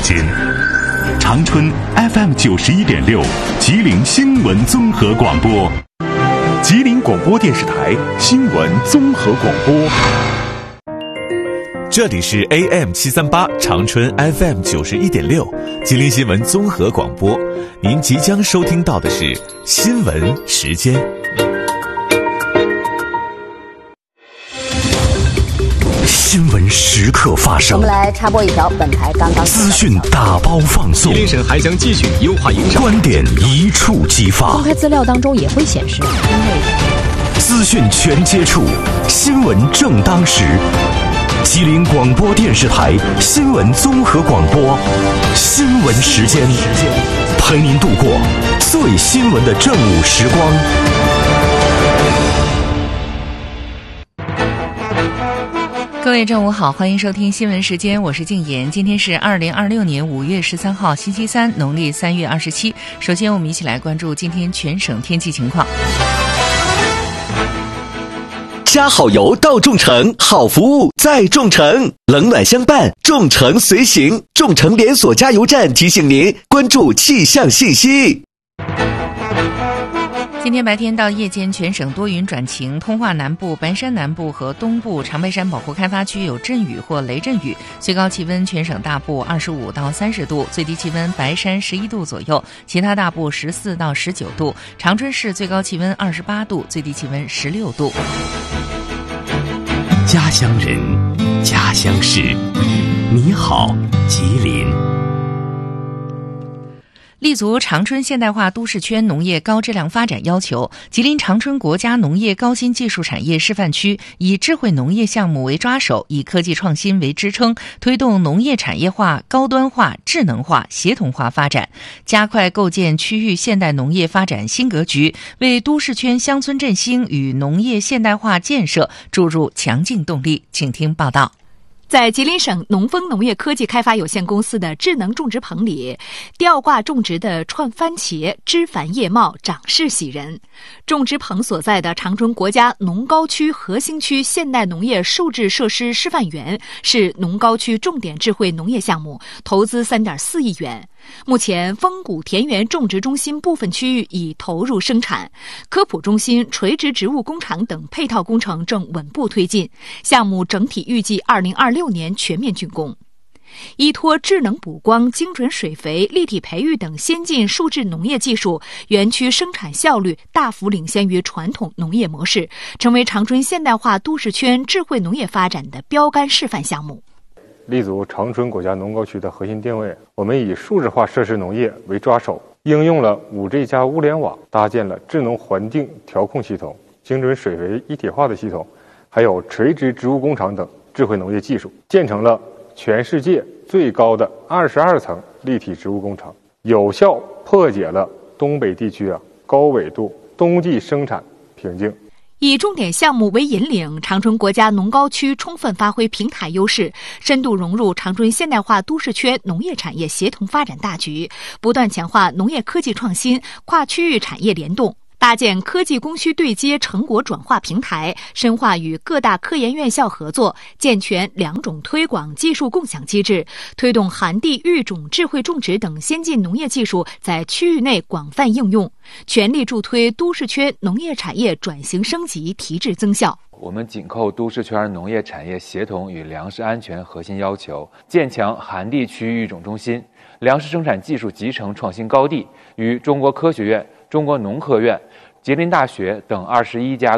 间。长春 FM 91.6，吉林新闻综合广播，吉林广播电视台新闻综合广播。 这里是 AM 738长春 FM 91.6，吉林新闻综合广播。您即将收听到的是新闻时间。新闻时刻发生， 我们来插播一条本台刚刚资讯打包放送， 吉林省还将继续优化营商， 观点一触即发。 公开资料当中也会显示， 资讯全接触，新闻正当时。吉林广播电视台新闻综合广播，新闻时间，陪您度过最新闻的正午时光。 各位正午好，欢迎收听新闻时间，我是静言。今天是2026年5月13号星期三，农历3月27。首先我们一起来关注今天全省天气情况。 加好油到众诚，好服务在众诚，冷暖相伴，众诚随行。众诚连锁加油站提醒您关注气象信息。 今天白天到夜间，全省多云转晴，通化南部、白山南部和东部长白山保护开发区有阵雨或雷阵雨，最高气温全省大部25到30度，最低气温白山11度左右，其他大部14到19度，长春市最高气温28度，最低气温16度。 家乡人，家乡事，你好，吉林。 立足长春现代化都市圈农业高质量发展要求，吉林长春国家农业高新技术产业示范区以智慧农业项目为抓手，以科技创新为支撑，推动农业产业化、高端化、智能化、协同化发展，加快构建区域现代农业发展新格局，为都市圈乡村振兴与农业现代化建设注入强劲动力。请听报道。 在吉林省农丰农业科技开发有限公司的智能种植棚里，吊挂种植的串番茄枝繁叶茂，长势喜人。种植棚所在的长春国家农高区核心区现代农业受制设施示范园是农高区重点智慧农业项目，投资3.4亿元。目前丰谷田园种植中心部分区域已投入生产，科普中心、垂直植物工厂等配套工程正稳步推进，项目整体预计2026年全面竣工。依托智能补光、精准水肥、立体培育等先进数字农业技术，园区生产效率大幅领先于传统农业模式，成为长春现代化都市圈智慧农业发展的标杆示范项目。 立足长春国家农高区的核心定位，我们以数字化设施农业为抓手，应用了 5G 加物联网，搭建了智能环境调控系统、精准水肥一体化的系统，还有垂直植物工厂等智慧农业技术，建成了全世界最高的22层立体植物工厂，有效破解了东北地区高纬度冬季生产瓶颈。 以重点项目为引领，长春国家农高区充分发挥平台优势，深度融入长春现代化都市圈农业产业协同发展大局，不断强化农业科技创新、跨区域产业联动，搭建科技供需对接成果转化平台，深化与各大科研院校合作，健全两种推广技术共享机制，推动寒地育种、智慧种植等先进农业技术在区域内广泛应用，全力助推都市圈农业产业转型升级、提质增效。 我们紧扣都市圈农业产业协同与粮食安全核心要求，建强寒地区域育种中心、粮食生产技术集成创新高地，与中国科学院、中国农科院、吉林大学等21家